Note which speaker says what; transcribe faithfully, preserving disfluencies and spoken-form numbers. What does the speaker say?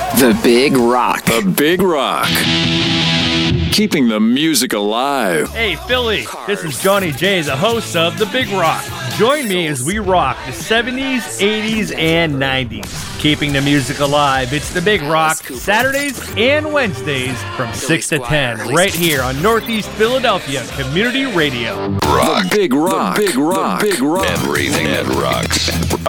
Speaker 1: The Big Rock.
Speaker 2: The Big Rock. Keeping the music alive.
Speaker 3: Hey, Philly, this is Johnny J, the host of The Big Rock. Join me as we rock the seventies, eighties, and nineties. Keeping the music alive, it's The Big Rock, Saturdays and Wednesdays from six to ten, right here on Northeast Philadelphia Community Radio.
Speaker 2: Rock. The Big Rock. The Big Rock.
Speaker 4: The Big Rock. Everything that rocks.